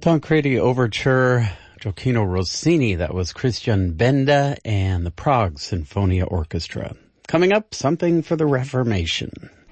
Tancredi Overture, Gioacchino Rossini. That was Christian Benda and the Prague Sinfonia Orchestra. Coming up, something for the Reformation.